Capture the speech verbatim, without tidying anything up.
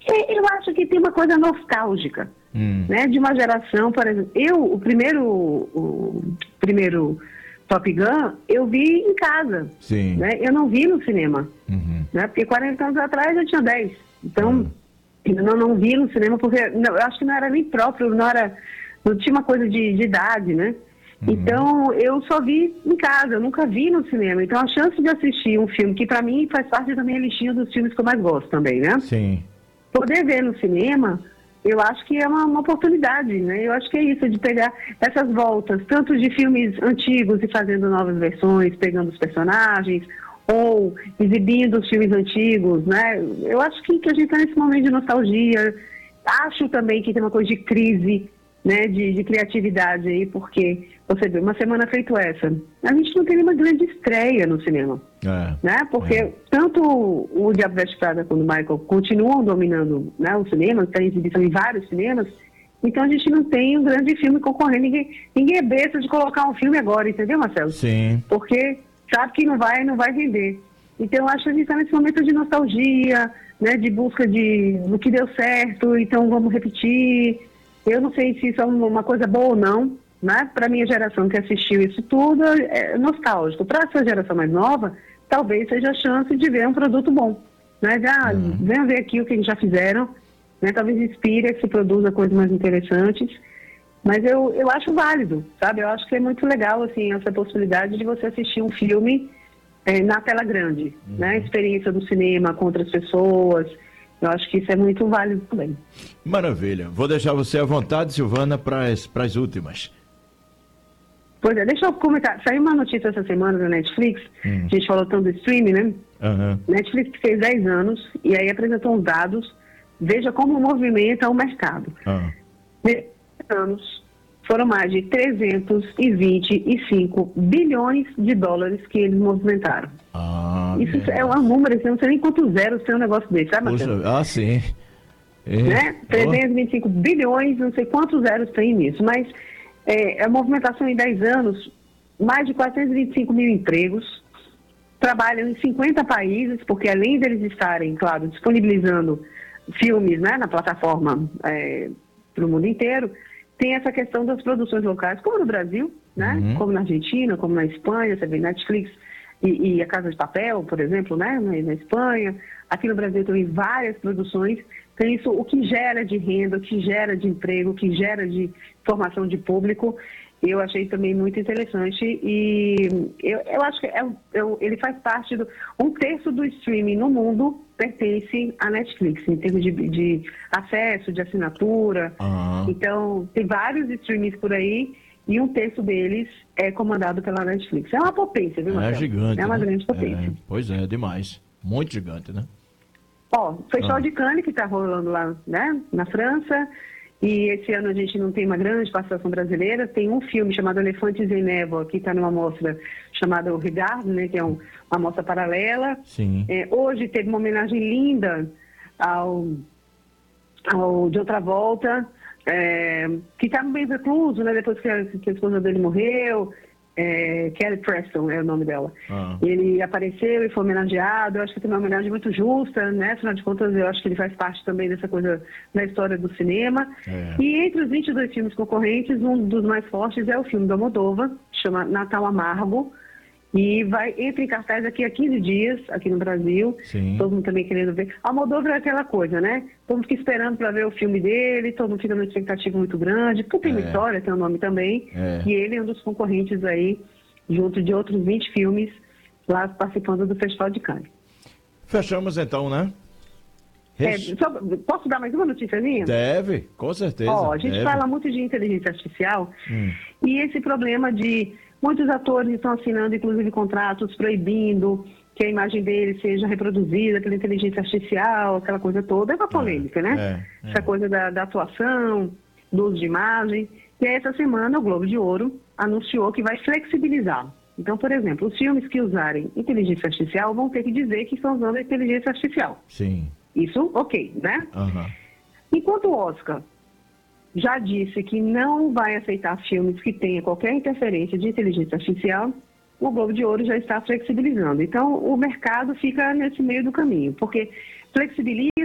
Eu acho que tem uma coisa nostálgica, hum. né? De uma geração, por exemplo, eu, o primeiro, o primeiro Top Gun, eu vi em casa. Sim. Né? Eu não vi no cinema. Uhum. Né? Porque quarenta anos atrás eu tinha dez. Então, uhum. eu não, não vi no cinema, porque não, eu acho que não era nem próprio, não, era, não tinha uma coisa de, de idade, né? Uhum. Então, eu só vi em casa, eu nunca vi no cinema. Então, a chance de assistir um filme, que para mim faz parte da minha listinha dos filmes que eu mais gosto também, né? Sim. Poder ver no cinema, eu acho que é uma, uma oportunidade, né? Eu acho que é isso, de pegar essas voltas, tanto de filmes antigos e fazendo novas versões, pegando os personagens, ou exibindo os filmes antigos, né? Eu acho que, que a gente está nesse momento de nostalgia. Acho também que tem uma coisa de crise, né? De, de criatividade aí, porque, você vê, uma semana feito essa, a gente não tem nenhuma grande estreia no cinema. É, né? Porque é. tanto o Diabo Veste Prada quanto o Michael continuam dominando, né, o cinema, tem exibição em vários cinemas, então a gente não tem um grande filme concorrendo. Ninguém, ninguém é besta de colocar um filme agora, entendeu, Marcelo? Sim. Porque sabe que não vai, não vai vender. Então eu acho que a gente está nesse momento de nostalgia, né, de busca de no que deu certo, então vamos repetir. Eu não sei se isso é uma coisa boa ou não, né? Para a minha geração que assistiu isso tudo, é nostálgico. Para essa geração mais nova, talvez seja a chance de ver um produto bom. Né? Já, uhum. Venham ver aqui o que eles já fizeram, né? Talvez inspire que se produza coisas mais interessantes. Mas eu, eu acho válido, sabe? Eu acho que é muito legal, assim, essa possibilidade de você assistir um filme é, na tela grande, uhum. né? A experiência do cinema com outras pessoas. Eu acho que isso é muito válido também. Maravilha. Vou deixar você à vontade, Silvana, para as últimas. Pois é, deixa eu comentar. Saiu uma notícia essa semana da Netflix, hum. a gente falou tanto do streaming, né? Uhum. Netflix fez dez anos e aí apresentou uns dados, veja como movimenta o mercado. Uhum. dez anos, foram mais de trezentos e vinte e cinco bilhões de dólares que eles movimentaram. Ah, isso é um número, você não sei nem quantos zeros tem um negócio desse, sabe, Marcelo? Ah, sim. É. Né? trezentos e vinte e cinco bilhões, não sei quantos zeros tem nisso, mas é, a movimentação em dez anos, mais de quatrocentos e vinte e cinco mil empregos, trabalham em cinquenta países, porque além deles estarem, claro, disponibilizando filmes, né, na plataforma é, para o mundo inteiro, tem essa questão das produções locais, como no Brasil, né, uhum. como na Argentina, como na Espanha, você vê Netflix e, e a Casa de Papel, por exemplo, né, na, na Espanha. Aqui no Brasil tem várias produções. Então, isso, o que gera de renda, o que gera de emprego, o que gera de formação de público, eu achei também muito interessante. E eu, eu acho que é, eu, ele faz parte do... Um terço do streaming no mundo pertence à Netflix, em termos de, de acesso, de assinatura. Uhum. Então, tem vários streamings por aí e um terço deles é comandado pela Netflix. É uma potência, viu, Marcelo? É gigante, É uma né? grande potência. É, pois é, demais. Muito gigante, né? Ó, o Festival ah. de Cannes, que está rolando lá, né, na França, e esse ano a gente não tem uma grande participação brasileira. Tem um filme chamado Elefantes em Névoa, que está numa mostra chamada O Regard, né, que é um, uma mostra paralela. Sim. É, hoje teve uma homenagem linda ao, ao de outra volta, é, que está bem recluso, né, depois que a, que a esposa dele morreu. É, Kelly Preston é o nome dela. Ah. Ele apareceu e foi homenageado. Eu acho que tem uma homenagem muito justa, né? Afinal de contas, eu acho que ele faz parte também dessa coisa na história do cinema. É. E entre os vinte e dois filmes concorrentes, um dos mais fortes é o filme do Almodóvar, chama Natal Amargo, e vai entra em cartaz daqui a quinze dias, aqui no Brasil. Sim. Todo mundo também querendo ver. Almodóvar é aquela coisa, né? Todo mundo fica esperando para ver o filme dele, todo mundo fica numa expectativa muito grande, porque tem uma é. história, tem um nome também. É. E ele é um dos concorrentes aí, junto de outros vinte filmes, lá participando do Festival de Cannes. Fechamos então, né? É, só, posso dar mais uma noticiazinha? Deve, com certeza. Ó, a gente deve. fala muito de inteligência artificial hum. e esse problema de... Muitos atores estão assinando, inclusive, contratos proibindo que a imagem deles seja reproduzida pela inteligência artificial, aquela coisa toda. É uma polêmica, é, né? É, é. Essa coisa da, da atuação, do uso de imagem. E aí, essa semana, o Globo de Ouro anunciou que vai flexibilizar. Então, por exemplo, os filmes que usarem inteligência artificial vão ter que dizer que estão usando a inteligência artificial. Sim. Isso, ok, né? Uhum. Enquanto o Oscar já disse que não vai aceitar filmes que tenham qualquer interferência de inteligência artificial, o Globo de Ouro já está flexibilizando. Então, o mercado fica nesse meio do caminho, porque flexibiliza